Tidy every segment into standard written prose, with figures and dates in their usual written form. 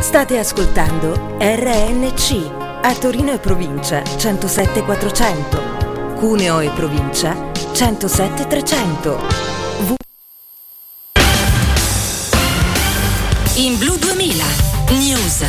State ascoltando RNC, a Torino e provincia 107.400, Cuneo e provincia 107.300. In Blu 2000 News.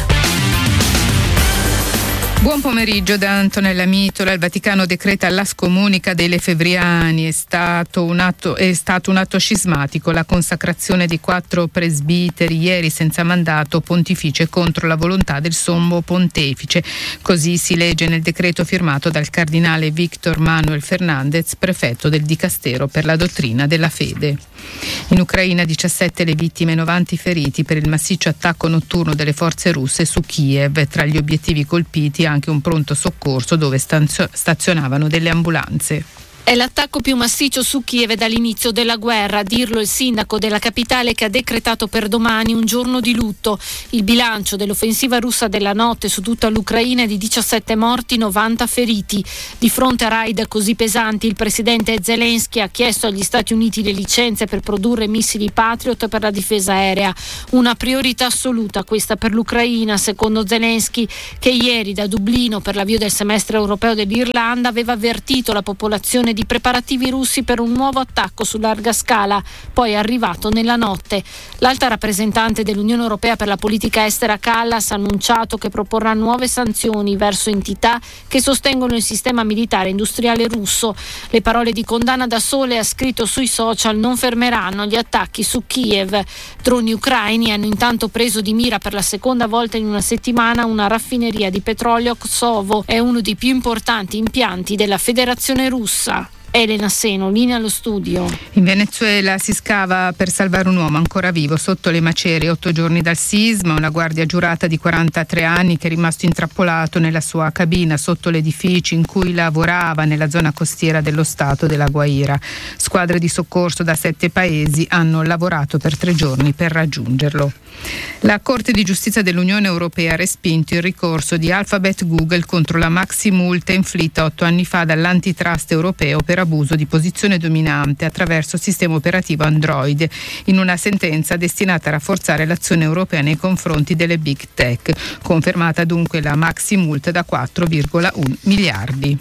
Buon pomeriggio da Antonella Mitola. Il Vaticano decreta la scomunica dei lefebvriani. È stato un atto scismatico la consacrazione di 4 presbiteri ieri senza mandato pontificio contro la volontà del sommo pontefice. Così si legge nel decreto firmato dal cardinale Victor Manuel Fernandez, prefetto del Dicastero per la dottrina della fede. In Ucraina 17 le vittime, 90 feriti per il massiccio attacco notturno delle forze russe su Kiev. Tra gli obiettivi colpiti anche un pronto soccorso dove stazionavano delle ambulanze. È l'attacco più massiccio su Kiev dall'inizio della guerra, a dirlo il sindaco della capitale, che ha decretato per domani un giorno di lutto. Il bilancio dell'offensiva russa della notte su tutta l'Ucraina è di 17 morti, 90 feriti. Di fronte a raid così pesanti, il presidente Zelensky ha chiesto agli Stati Uniti le licenze per produrre missili Patriot per la difesa aerea. Una priorità assoluta questa per l'Ucraina, secondo Zelensky, che ieri da Dublino per l'avvio del semestre europeo dell'Irlanda aveva avvertito la popolazione di preparativi russi per un nuovo attacco su larga scala, poi è arrivato nella notte. L'alta rappresentante dell'Unione Europea per la politica estera Kallas ha annunciato che proporrà nuove sanzioni verso entità che sostengono il sistema militare industriale russo. Le parole di condanna da sole, ha scritto sui social, non fermeranno gli attacchi su Kiev. Droni ucraini hanno intanto preso di mira per la seconda volta in una settimana una raffineria di petrolio a Kosovo. È uno dei più importanti impianti della Federazione Russa. Elena Seno, linea allo studio. In Venezuela si scava per salvare un uomo ancora vivo sotto le macerie 8 giorni dal sisma. Una guardia giurata di 43 anni che è rimasto intrappolato nella sua cabina sotto l'edificio in cui lavorava nella zona costiera dello stato della Guaira. Squadre di soccorso da 7 paesi hanno lavorato per 3 giorni per raggiungerlo. La Corte di Giustizia dell'Unione Europea ha respinto il ricorso di Alphabet Google contro la maxi multa inflitta 8 anni fa dall'antitrust europeo per abuso di posizione dominante attraverso il sistema operativo Android, in una sentenza destinata a rafforzare l'azione europea nei confronti delle big tech. Confermata dunque la maxi multa da 4,1 miliardi.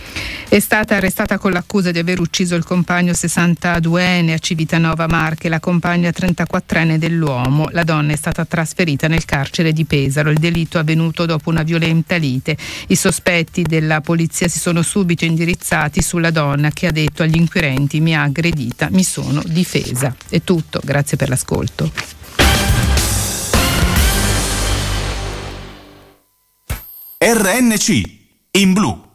È stata arrestata con l'accusa di aver ucciso il compagno 62enne a Civitanova Marche, la compagna 34enne dell'uomo. La donna è stata trasferita nel carcere di Pesaro. Il delitto è avvenuto dopo una violenta lite. I sospetti della polizia si sono subito indirizzati sulla donna, che ha detto agli inquirenti: mi ha aggredita, mi sono difesa. È tutto, grazie per l'ascolto. RNC in blu.